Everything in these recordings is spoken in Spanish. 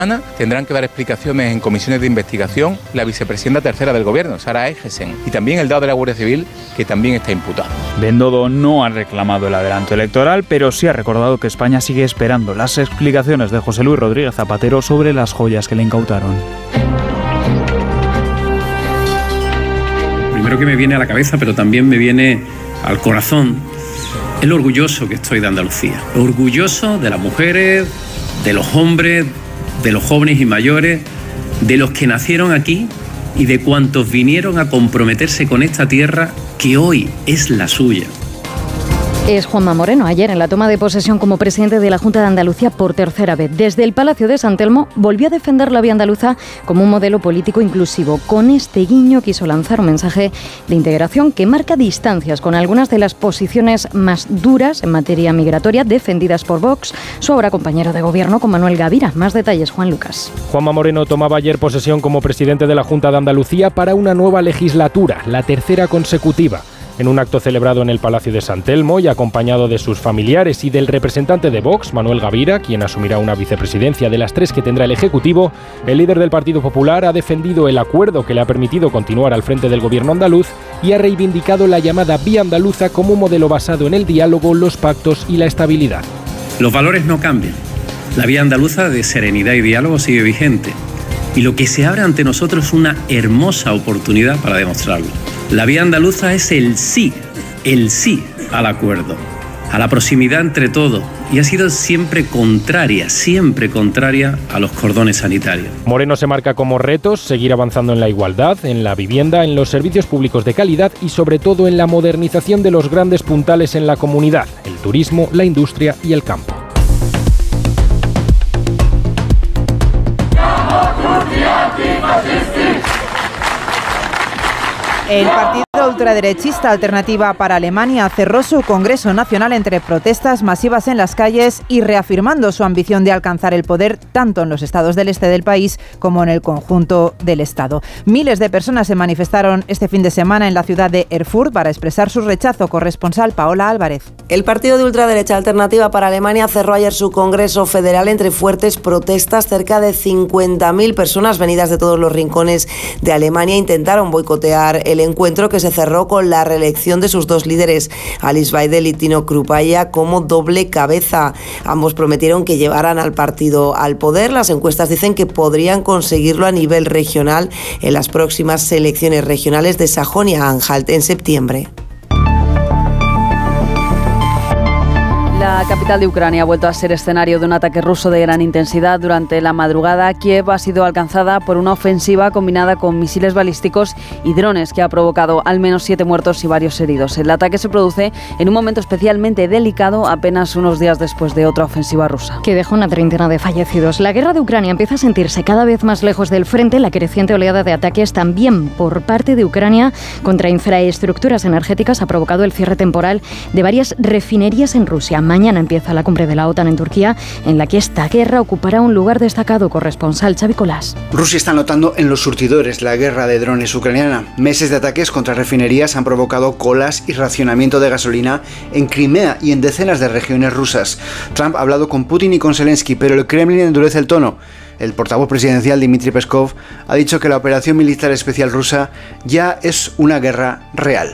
Tendrán que dar explicaciones en comisiones de investigación la vicepresidenta tercera del Gobierno, Sara Egesen, y también el delegado de la Guardia Civil, que también está imputado. Bendodo no ha reclamado el adelanto electoral, pero sí ha recordado que España sigue esperando las explicaciones de José Luis Rodríguez Zapatero sobre las joyas que le incautaron. Primero que me viene a la cabeza, pero también me viene al corazón, es lo orgulloso que estoy de Andalucía. Orgulloso de las mujeres, de los hombres, de los jóvenes y mayores, de los que nacieron aquí y de cuantos vinieron a comprometerse con esta tierra que hoy es la suya. Es Juanma Moreno, ayer en la toma de posesión como presidente de la Junta de Andalucía por tercera vez. Desde el Palacio de San Telmo volvió a defender la vía andaluza como un modelo político inclusivo. Con este guiño quiso lanzar un mensaje de integración que marca distancias con algunas de las posiciones más duras en materia migratoria defendidas por Vox, su ahora compañero de gobierno con Manuel Gavira. Más detalles, Juan Lucas. Juanma Moreno tomaba ayer posesión como presidente de la Junta de Andalucía para una nueva legislatura, la tercera consecutiva. En un acto celebrado en el Palacio de San Telmo y acompañado de sus familiares y del representante de Vox, Manuel Gavira, quien asumirá una vicepresidencia de las 3 que tendrá el Ejecutivo, el líder del Partido Popular ha defendido el acuerdo que le ha permitido continuar al frente del gobierno andaluz y ha reivindicado la llamada vía andaluza como un modelo basado en el diálogo, los pactos y la estabilidad. Los valores no cambian. La vía andaluza de serenidad y diálogo sigue vigente. Y lo que se abre ante nosotros es una hermosa oportunidad para demostrarlo. La vía andaluza es el sí al acuerdo, a la proximidad entre todos, y ha sido siempre contraria a los cordones sanitarios. Moreno se marca como retos seguir avanzando en la igualdad, en la vivienda, en los servicios públicos de calidad y sobre todo en la modernización de los grandes puntales en la comunidad, el turismo, la industria y el campo. El partido ultraderechista Alternativa para Alemania cerró su Congreso Nacional entre protestas masivas en las calles y reafirmando su ambición de alcanzar el poder tanto en los estados del este del país como en el conjunto del Estado. Miles de personas se manifestaron este fin de semana en la ciudad de Erfurt para expresar su rechazo. Corresponsal Paola Álvarez. El partido de ultraderecha Alternativa para Alemania cerró ayer su Congreso Federal entre fuertes protestas. Cerca de 50.000 personas venidas de todos los rincones de Alemania intentaron boicotear el encuentro, que se cerró con la reelección de sus dos líderes, Alice Weidel y Tino Krupaia, como doble cabeza. Ambos prometieron que llevaran al partido al poder. Las encuestas dicen que podrían conseguirlo a nivel regional en las próximas elecciones regionales de Sajonia-Anhalt en septiembre. La capital de Ucrania ha vuelto a ser escenario de un ataque ruso de gran intensidad. Durante la madrugada, Kiev ha sido alcanzada por una ofensiva combinada con misiles balísticos y drones que ha provocado al menos 7 muertos y varios heridos. El ataque se produce en un momento especialmente delicado, apenas unos días después de otra ofensiva rusa, que dejó una treintena de fallecidos. La guerra de Ucrania empieza a sentirse cada vez más lejos del frente. La creciente oleada de ataques también por parte de Ucrania contra infraestructuras energéticas ha provocado el cierre temporal de varias refinerías en Rusia. Mañana empieza la cumbre de la OTAN en Turquía, en la que esta guerra ocupará un lugar destacado. Corresponsal Xavi Colás. Rusia está notando en los surtidores la guerra de drones ucraniana. Meses de ataques contra refinerías han provocado colas y racionamiento de gasolina en Crimea y en decenas de regiones rusas. Trump ha hablado con Putin y con Zelensky, pero el Kremlin endurece el tono. El portavoz presidencial Dmitry Peskov ha dicho que la operación militar especial rusa ya es una guerra real.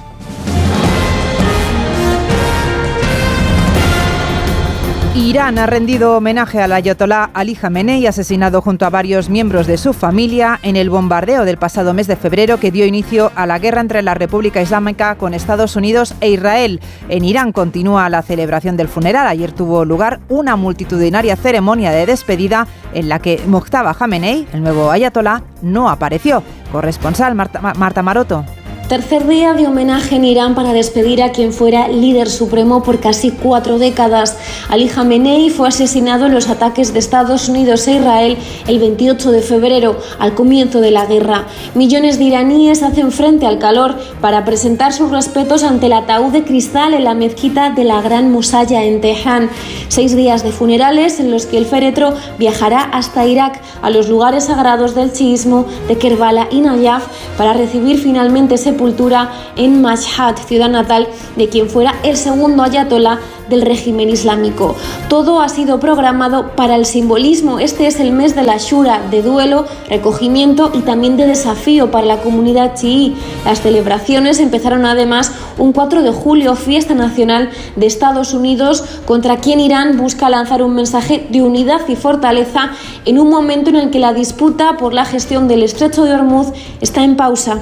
Irán ha rendido homenaje al ayatolá Ali Jamenei, asesinado junto a varios miembros de su familia en el bombardeo del pasado mes de febrero que dio inicio a la guerra entre la República Islámica con Estados Unidos e Israel. En Irán continúa la celebración del funeral. Ayer tuvo lugar una multitudinaria ceremonia de despedida en la que Mojtaba Jamenei, el nuevo ayatolá, no apareció. Corresponsal Marta Maroto. Tercer día de homenaje en Irán para despedir a quien fuera líder supremo por casi 4 décadas. Ali Jamenei fue asesinado en los ataques de Estados Unidos e Israel el 28 de febrero, al comienzo de la guerra. Millones de iraníes hacen frente al calor para presentar sus respetos ante el ataúd de cristal en la mezquita de la Gran Mosalla en Teherán. 6 días de funerales en los que el féretro viajará hasta Irak, a los lugares sagrados del chiismo de Kerbala y Nayaf, para recibir finalmente ese sepultura en Mashhad, ciudad natal de quien fuera el segundo ayatolá del régimen islámico. Todo ha sido programado para el simbolismo. Este es el mes de la Ashura, de duelo, recogimiento y también de desafío para la comunidad chií. Las celebraciones empezaron además un 4 de julio, fiesta nacional de Estados Unidos, contra quien Irán busca lanzar un mensaje de unidad y fortaleza en un momento en el que la disputa por la gestión del Estrecho de Hormuz está en pausa.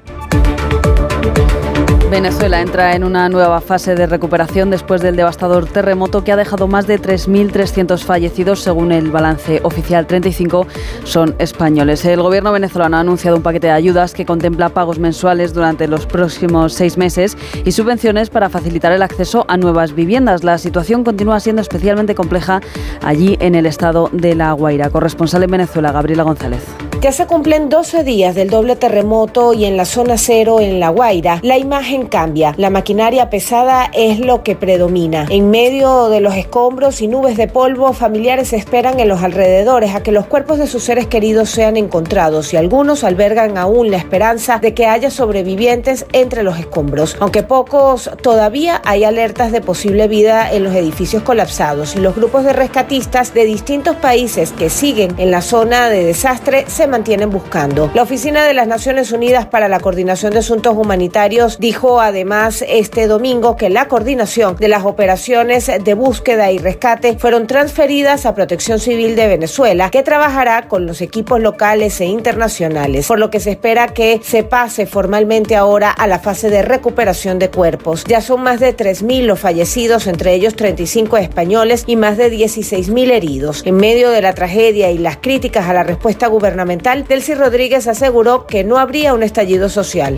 Venezuela entra en una nueva fase de recuperación después del devastador terremoto que ha dejado más de 3.300 fallecidos, según el balance oficial. 35 son españoles. El gobierno venezolano ha anunciado un paquete de ayudas que contempla pagos mensuales durante los próximos 6 meses y subvenciones para facilitar el acceso a nuevas viviendas. La situación continúa siendo especialmente compleja allí en el estado de La Guaira. Corresponsal en Venezuela, Gabriela González. Ya se cumplen 12 días del doble terremoto y en la zona cero en La Guaira la imagen cambia. La maquinaria pesada es lo que predomina. En medio de los escombros y nubes de polvo, familiares esperan en los alrededores a que los cuerpos de sus seres queridos sean encontrados y algunos albergan aún la esperanza de que haya sobrevivientes entre los escombros. Aunque pocos, todavía hay alertas de posible vida en los edificios colapsados y los grupos de rescatistas de distintos países que siguen en la zona de desastre se mantienen buscando. La Oficina de las Naciones Unidas para la Coordinación de Asuntos Humanitarios dijo además este domingo que la coordinación de las operaciones de búsqueda y rescate fueron transferidas a Protección Civil de Venezuela, que trabajará con los equipos locales e internacionales, por lo que se espera que se pase formalmente ahora a la fase de recuperación de cuerpos. Ya son más de 3.000 los fallecidos, entre ellos 35 españoles y más de 16.000 heridos. En medio de la tragedia y las críticas a la respuesta gubernamental, Delcy Rodríguez aseguró que no habría un estallido social.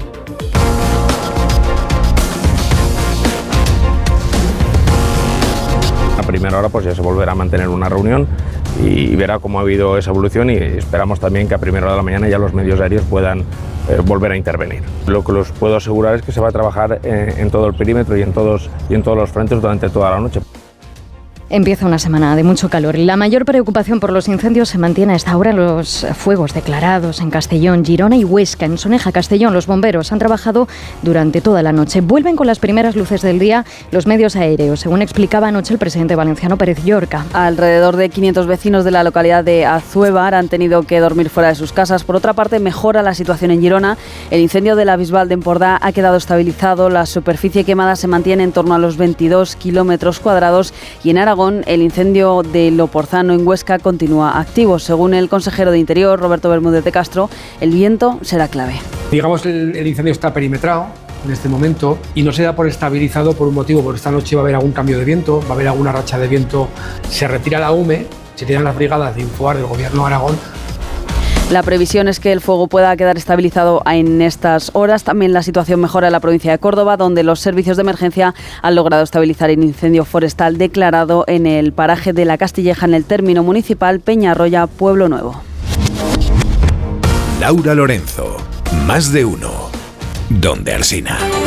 A primera hora pues ya se volverá a mantener una reunión y verá cómo ha habido esa evolución y esperamos también que a primera hora de la mañana ya los medios aéreos puedan volver a intervenir. Lo que los puedo asegurar es que se va a trabajar en todo el perímetro y en todos los frentes durante toda la noche. Empieza una semana de mucho calor. La mayor preocupación por los incendios se mantiene hasta ahora en los fuegos declarados en Castellón, Girona y Huesca. En Soneja, Castellón, los bomberos han trabajado durante toda la noche. Vuelven con las primeras luces del día los medios aéreos, según explicaba anoche el presidente valenciano Pérez Llorca. Alrededor de 500 vecinos de la localidad de Azuévar han tenido que dormir fuera de sus casas. Por otra parte, mejora la situación en Girona. El incendio de la Bisbal de Empordà ha quedado estabilizado. La superficie quemada se mantiene en torno a los 22 kilómetros cuadrados y en Aragón el incendio de Loporzano en Huesca continúa activo. Según el consejero de Interior, Roberto Bermúdez de Castro, el viento será clave. Digamos, el incendio está perimetrado en este momento y no se da por estabilizado por un motivo, porque esta noche va a haber algún cambio de viento, va a haber alguna racha de viento, se retira la UME, se tiran las brigadas de Infoar del Gobierno de Aragón. La previsión es que el fuego pueda quedar estabilizado en estas horas. También la situación mejora en la provincia de Córdoba, donde los servicios de emergencia han logrado estabilizar el incendio forestal declarado en el paraje de La Castilleja, en el término municipal Peñarroya, Pueblo Nuevo. Laura Lorenzo, Más de Uno, Donde Alsina.